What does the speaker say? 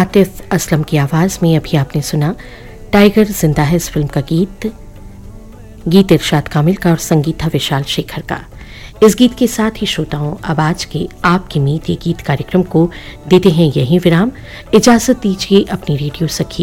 आतिफ असलम की आवाज में अभी आपने सुना टाइगर जिंदा है इस फिल्म का गीत इरशाद कामिल का और संगीत था विशाल शेखर का। इस गीत के साथ ही श्रोताओं अब आज के आपकी मीत ये गीत कार्यक्रम को देते हैं यही विराम। इजाजत दीजिए अपनी रेडियो सखी